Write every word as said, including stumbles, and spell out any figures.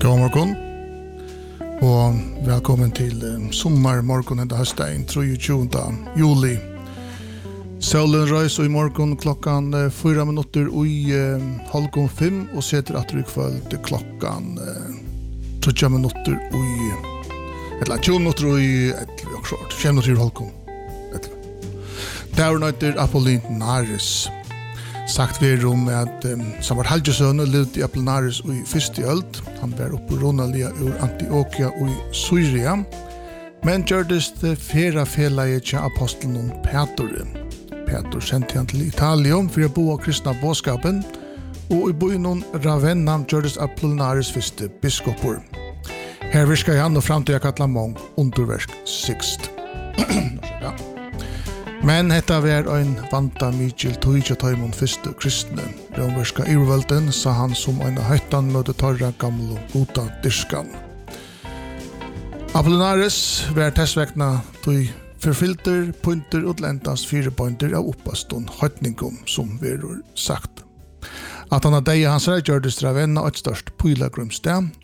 God morgon och välkommen till eh, sommarmorgonen den höstdagen trettiosjunde juli. Solen röjs i morgon klockan eh, fyra minuter i eh, halv fem och sätter att det kväll klockan eh, trettio minuter i eller tjugo minuter i ett också fem minuter i halv Där nöjter Apollinaris sagt vi om att um, som var halvsön och levde i Apollinaris i första öld. Han var uppe Ronalia ur Antiochia i Syria. Men gjordes det flera felare till aposteln Peter. Peter sände han till Italien för att bo kristna båskapen. Och i byn Ravenna gjordes Apollinaris första biskopor. Här viskar han och fram till jag kallar mång underverk sixt. Men hetta var en vanta Michael Toicha Taimon fyrste kristne. Romerska urvalden sa han som en høytan møte torra gamle gota dyrskan. Apollinaris var testvekkna tog förfilter, punter och läntas fyra pointer av uppaston høytningom som verur sagt. At han hadde hans regjørdes Ravenna et størst pylagrumsted,